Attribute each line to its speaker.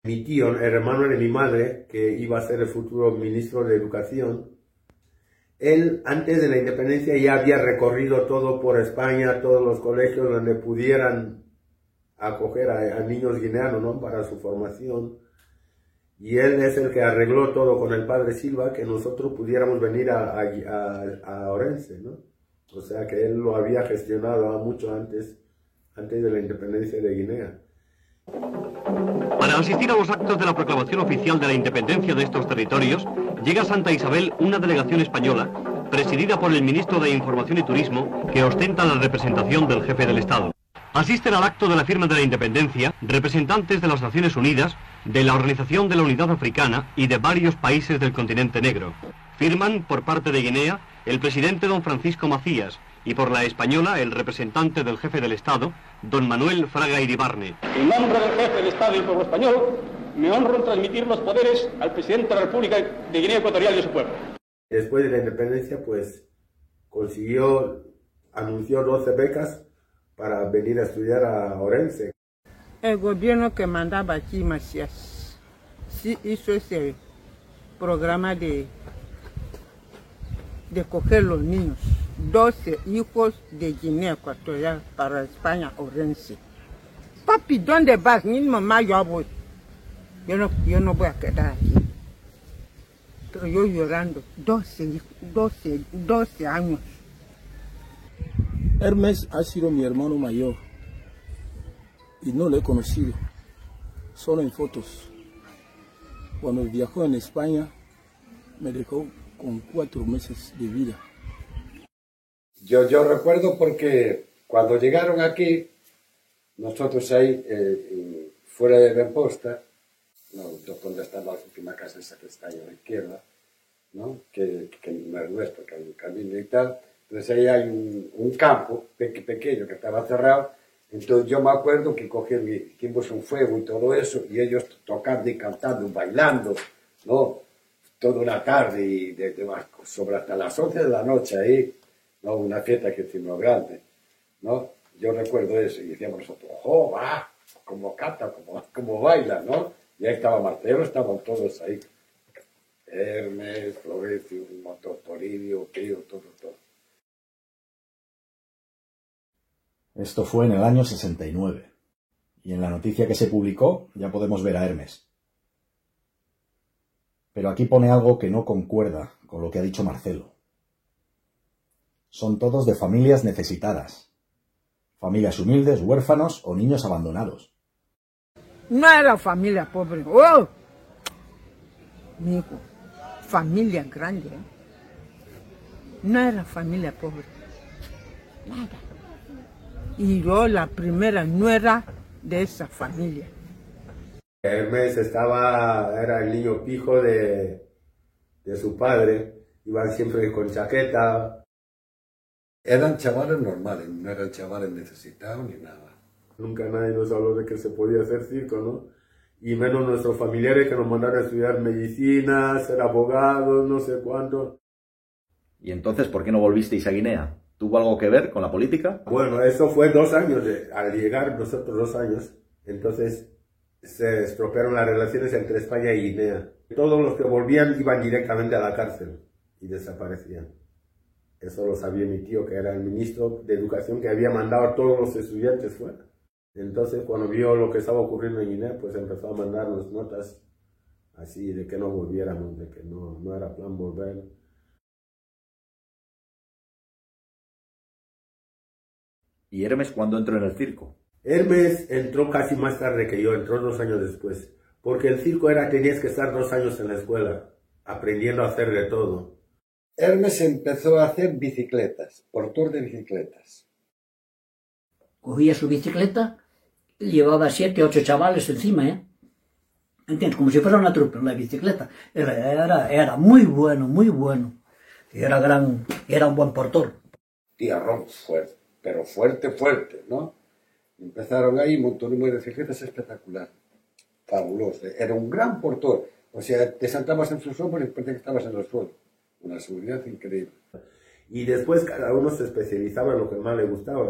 Speaker 1: Mi tío, el hermano de mi madre, que iba a ser el futuro ministro de Educación, él antes de la independencia ya había recorrido todo por España, todos los colegios donde pudieran acoger a niños guineanos, ¿no?, para su formación. Y él es el que arregló todo con el padre Silva, que nosotros pudiéramos venir a Orense, ¿no? O sea que él lo había gestionado mucho antes de la independencia de Guinea.
Speaker 2: Para asistir a los actos de la proclamación oficial de la independencia de estos territorios, llega a Santa Isabel una delegación española, presidida por el ministro de Información y Turismo, que ostenta la representación del jefe del Estado. Asisten al acto de la firma de la independencia representantes de las Naciones Unidas, de la Organización de la Unidad Africana y de varios países del continente negro. Firman, por parte de Guinea, el presidente don Francisco Macías, y por la española, el representante del jefe del Estado, don Manuel Fraga Iribarne.
Speaker 3: En nombre del jefe del Estado y del pueblo español, me honro en transmitir los poderes al presidente de la República de Guinea Ecuatorial y a su pueblo.
Speaker 1: Después de la independencia, pues, anunció 12 becas para venir a estudiar a Orense.
Speaker 4: El gobierno que mandaba aquí, Macías, sí hizo ese programa de coger los niños. 12 hijos de Guinea Ecuatorial para España, Orense. Papi, ¿dónde vas? Mi mamá, yo voy. Yo no voy a quedar aquí. Pero yo llorando, 12 años.
Speaker 5: Hermes ha sido mi hermano mayor y no lo he conocido, solo en fotos. Cuando viajó en España, me dejó con 4 meses de vida.
Speaker 6: Yo recuerdo porque cuando llegaron aquí, nosotros ahí, fuera de Benposta, no, donde está la última casa esa que está ahí a la izquierda, ¿no?, que no es nuestro, que hay un camino y tal. Entonces ahí hay un campo pequeño que estaba cerrado. Entonces yo me acuerdo que hicimos un fuego y todo eso, y ellos tocando y cantando, bailando, ¿no?, toda una tarde y sobre hasta las 11 de la noche ahí, ¿no?, una fiesta que hicimos grande, ¿no? Yo recuerdo eso y decíamos nosotros, ¡oh, va! Como canta, como baila, ¿no? Y ahí estaba Marcelo, estaban todos ahí. Hermes, Florencio, Toribio, Crío, todo.
Speaker 7: Esto fue en el año 69. Y en la noticia que se publicó ya podemos ver a Hermes. Pero aquí pone algo que no concuerda con lo que ha dicho Marcelo. Son todos de familias necesitadas. Familias humildes, huérfanos o niños abandonados.
Speaker 4: No era familia pobre. ¡Oh! Mi hijo, familia grande. No era familia pobre. Nada. Y yo, la primera nuera de esa familia.
Speaker 1: Hermes era el niño pijo de su padre. Iban siempre con chaqueta.
Speaker 6: Eran chavales normales, no eran chavales necesitados ni nada.
Speaker 1: Nunca nadie nos habló de que se podía hacer circo, ¿no? Y menos nuestros familiares que nos mandaron a estudiar medicina, ser abogados, no sé cuánto.
Speaker 7: ¿Y entonces por qué no volvisteis a Guinea? ¿Tuvo algo que ver con la política?
Speaker 1: Bueno, eso fue 2 años, al llegar nosotros 2 años, entonces se estropearon las relaciones entre España y Guinea. Todos los que volvían iban directamente a la cárcel y desaparecían. Eso lo sabía mi tío, que era el ministro de Educación, que había mandado a todos los estudiantes fuera. Entonces, cuando vio lo que estaba ocurriendo en Guinea, pues empezó a mandarnos notas así de que no volviéramos, de que no era plan volver.
Speaker 7: ¿Y Hermes cuándo entró en el circo?
Speaker 1: Hermes entró casi más tarde que yo, entró 2 años después. Porque el circo tenías que estar 2 años en la escuela, aprendiendo a hacer de todo.
Speaker 6: Hermes empezó a hacer bicicletas, por tour de bicicletas.
Speaker 8: Cogía su bicicleta, llevaba 7, 8 chavales encima, ¿eh? ¿Entiendes? Como si fuera una trupe, la bicicleta. Era muy bueno, muy bueno. Era un buen portor.
Speaker 6: Tierrón fuerte, pero fuerte, ¿no? Empezaron ahí, montó un número de bicicletas espectacular. Fabuloso. Era un gran portor. O sea, te saltabas en sus hombros y parecía que estabas en el suelo. Una seguridad increíble.
Speaker 1: Y después cada uno se especializaba en lo que más le gustaba.